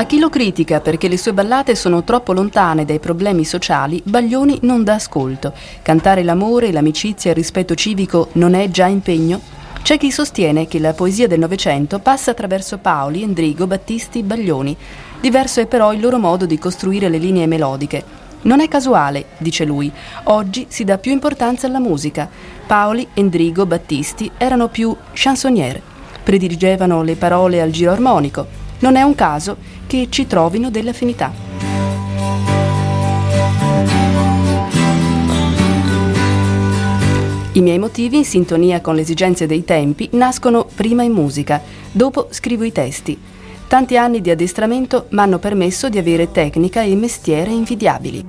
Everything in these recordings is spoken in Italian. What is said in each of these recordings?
A chi lo critica perché le sue ballate sono troppo lontane dai problemi sociali, Baglioni non dà ascolto. Cantare l'amore, l'amicizia e il rispetto civico non è già impegno? C'è chi sostiene che la poesia del Novecento passa attraverso Paoli, Endrigo, Battisti, Baglioni. Diverso è però il loro modo di costruire le linee melodiche. Non è casuale, dice lui. Oggi si dà più importanza alla musica. Paoli, Endrigo, Battisti erano più chansonniere. Prediligevano le parole al giro armonico. Non è un caso che ci trovino delle affinità. I miei motivi, in sintonia con le esigenze dei tempi, nascono prima in musica, dopo scrivo i testi. Tanti anni di addestramento mi hanno permesso di avere tecnica e mestiere invidiabili.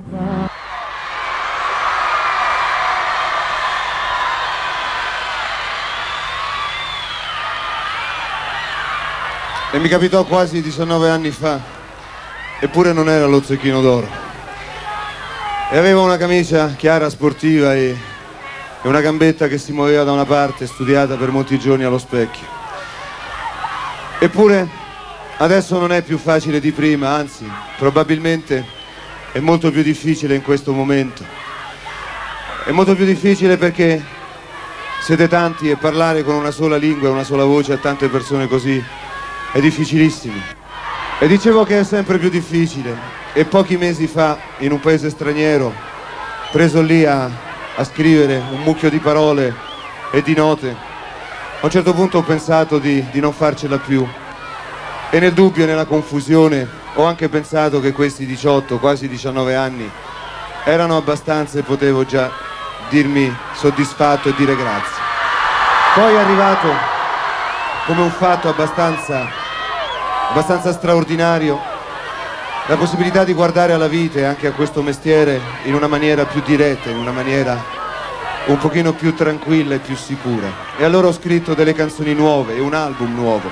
E mi capitò quasi 19 anni fa, eppure non era lo Zecchino d'Oro. E aveva una camicia chiara, sportiva e una gambetta che si muoveva da una parte, studiata per molti giorni allo specchio. Eppure adesso non è più facile di prima, anzi, probabilmente è molto più difficile in questo momento. È molto più difficile perché siete tanti e parlare con una sola lingua e una sola voce a tante persone così è difficilissimo. E dicevo che è sempre più difficile. E pochi mesi fa, in un paese straniero, preso lì a scrivere un mucchio di parole e di note, a un certo punto ho pensato di non farcela più. E nel dubbio e nella confusione ho anche pensato che questi 18, quasi 19 anni erano abbastanza e potevo già dirmi soddisfatto e dire grazie. Poi è arrivato come un fatto abbastanza straordinario la possibilità di guardare alla vita e anche a questo mestiere in una maniera più diretta, in una maniera un pochino più tranquilla e più sicura. E allora ho scritto delle canzoni nuove e un album nuovo.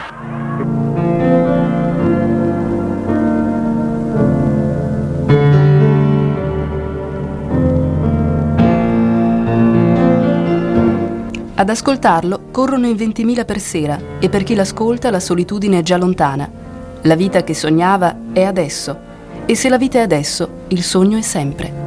Ad ascoltarlo corrono in 20.000 per sera e per chi l'ascolta la solitudine è già lontana. La vita che sognava è adesso e se la vita è adesso, il sogno è sempre.